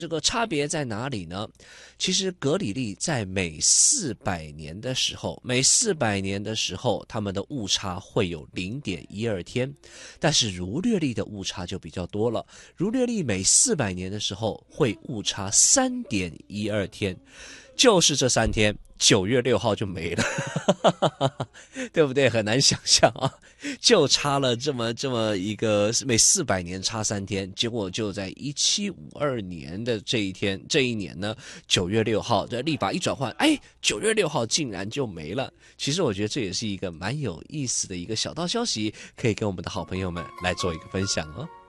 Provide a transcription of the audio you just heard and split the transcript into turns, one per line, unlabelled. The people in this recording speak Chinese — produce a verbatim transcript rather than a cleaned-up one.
这个差别在哪里呢？其实格里历在每四百年的时候，每四百年的时候，它们的误差会有 零点一二天，但是儒略历的误差就比较多了。儒略历每四百年的时候会误差 三点一二天，就是这三天，九月六号就没了，对不对？很难想象啊，就差了这么这么一个每四百年差三天，结果就在一七五二年的这一天，这一年呢，九月六号这历法一转换，哎，九月六号竟然就没了。其实我觉得这也是一个蛮有意思的一个小道消息，可以跟我们的好朋友们来做一个分享哦。